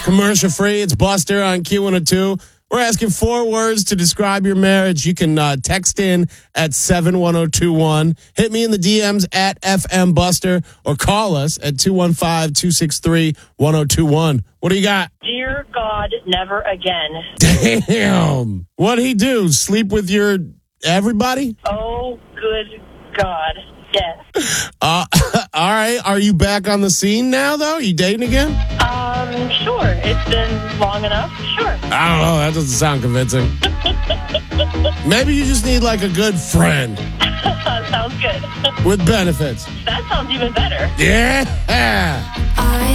Commercial free. It's Buster on Q102. We're asking 4 words to describe your marriage. You can text in at 71021. Hit me in the DMs at FM Buster or call us at 215-263-1021. What do you got? Dear God, never again. Damn. What'd he do? Sleep with your everybody? Oh, good God. Yes. All right. Are you back on the scene now, though? You dating again? Sure. It's been long enough. Sure. I don't know. That doesn't sound convincing. Maybe you just need like a good friend Sounds good. with benefits. That sounds even better. Yeah.